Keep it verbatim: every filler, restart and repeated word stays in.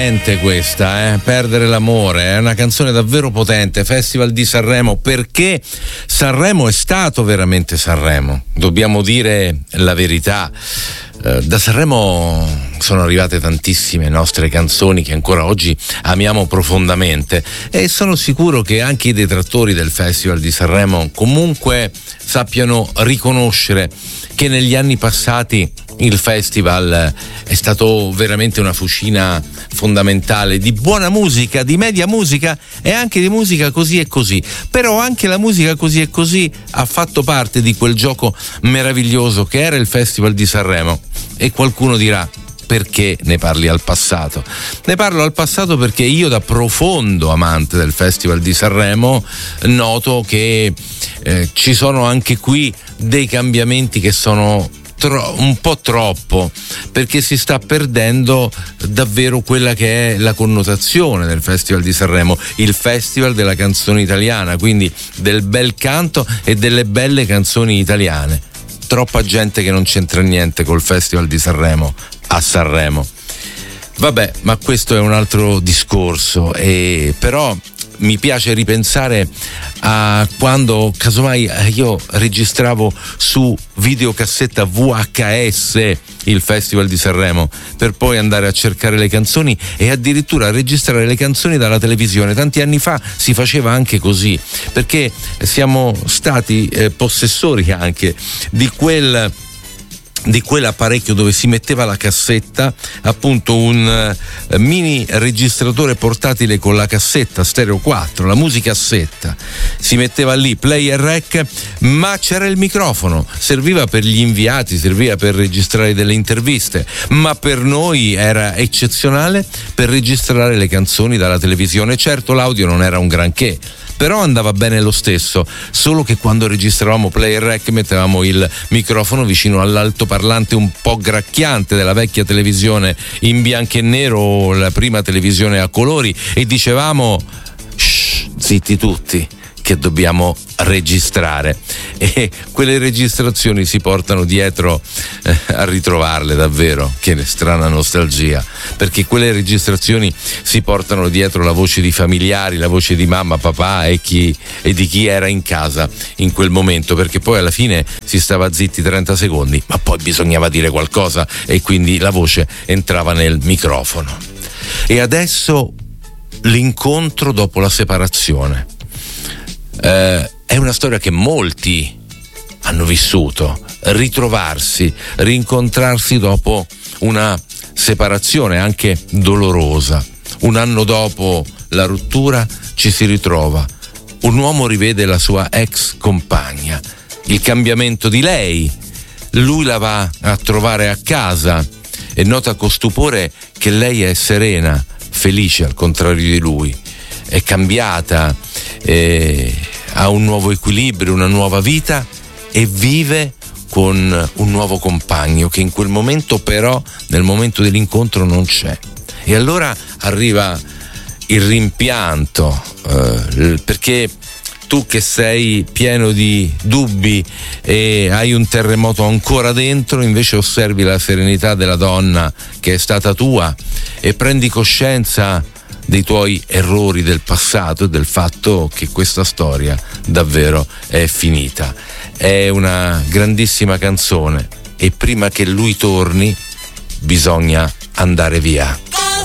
Questa, eh? Perdere l'amore, è una canzone davvero potente. Festival di Sanremo, perché Sanremo è stato veramente Sanremo, dobbiamo dire la verità. Eh, da Sanremo sono arrivate tantissime nostre canzoni che ancora oggi amiamo profondamente, e sono sicuro che anche i detrattori del Festival di Sanremo comunque sappiano riconoscere che negli anni passati il festival è stato veramente una fucina fondamentale di buona musica, di media musica e anche di musica così e così. Però anche la musica così e così ha fatto parte di quel gioco meraviglioso che era il Festival di Sanremo. E qualcuno dirà: perché ne parli al passato? Ne parlo al passato perché io, da profondo amante del Festival di Sanremo, noto che eh, ci sono anche qui dei cambiamenti che sono tro- un po' troppo, perché si sta perdendo davvero quella che è la connotazione del Festival di Sanremo, il festival della canzone italiana, quindi del bel canto e delle belle canzoni italiane. Troppa gente che non c'entra niente col Festival di Sanremo a Sanremo. Vabbè, ma questo è un altro discorso, e però mi piace ripensare a quando casomai io registravo su videocassetta V H S il Festival di Sanremo, per poi andare a cercare le canzoni e addirittura registrare le canzoni dalla televisione. Tanti anni fa si faceva anche così, perché siamo stati eh, possessori anche di quel di quell'apparecchio dove si metteva la cassetta, appunto un uh, mini registratore portatile con la cassetta stereo quattro, la musicassetta, si metteva lì play e rec, ma c'era il microfono, serviva per gli inviati, serviva per registrare delle interviste, ma per noi era eccezionale per registrare le canzoni dalla televisione. Certo, l'audio non era un granché, però andava bene lo stesso, solo che quando registravamo play e rec mettevamo il microfono vicino all'altoparlante un po' gracchiante della vecchia televisione in bianco e nero, la prima televisione a colori, e dicevamo: shh, zitti tutti, che dobbiamo registrare. E quelle registrazioni si portano dietro eh, a ritrovarle davvero, che strana nostalgia, perché quelle registrazioni si portano dietro la voce di familiari, la voce di mamma, papà e chi e di chi era in casa in quel momento, perché poi alla fine si stava zitti trenta secondi, ma poi bisognava dire qualcosa e quindi la voce entrava nel microfono. E adesso l'incontro dopo la separazione. Eh, è una storia che molti hanno vissuto, ritrovarsi, rincontrarsi dopo una separazione anche dolorosa. Un anno dopo la rottura ci si ritrova, un uomo rivede la sua ex compagna, il cambiamento di lei, lui la va a trovare a casa e nota con stupore che lei è serena, felice al contrario di lui, è cambiata, eh, ha un nuovo equilibrio, una nuova vita e vive con un nuovo compagno che in quel momento però, nel momento dell'incontro, non c'è. E allora arriva il rimpianto, eh, perché tu che sei pieno di dubbi e hai un terremoto ancora dentro, invece osservi la serenità della donna che è stata tua e prendi coscienza dei tuoi errori del passato e del fatto che questa storia davvero è finita. È una grandissima canzone e prima che lui torni bisogna andare via.